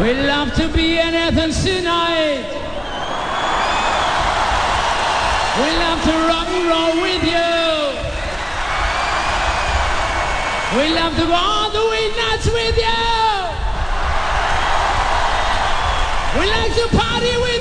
We love to be in Athens tonight. We love to rock and roll with you. We love to go all the way nuts with you. We like to party with